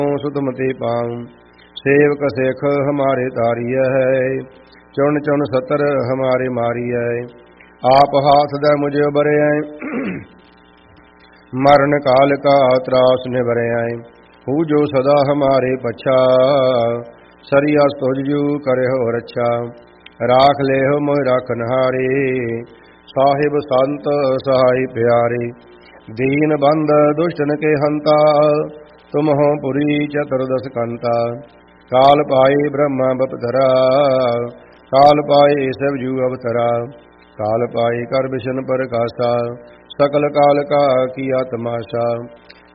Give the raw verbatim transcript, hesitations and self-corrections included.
सुतमति पाऊं। सेवक सेख हमारे तारिय है, चुन चुन सतर हमारे मारिय। आप हाथ दे मुझे बरे आए, मरण काल का त्रास निबरे आए। हूँ जो सदा हमारे पछा, सरिया तुझजू करे हो रक्षा। राख ले हो मोह राखनहारे, साहिब संत सहाय प्यारे। दीन बंद दुष्टन के हंता, तुम हो पुरी चतुर्दश कंता। काल पाए ब्रह्मा बपधरा, काल पाए सब जू अवतरा। काल पाए कर विशन प्रकाशा, सकल काल का किया तमाशा।